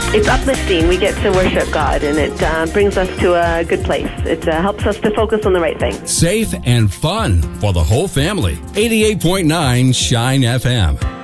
It's uplifting. We get to worship God, and it brings us to a good place. It helps us to focus on the right thing. Safe and fun for the whole family. 88.9 Shine FM.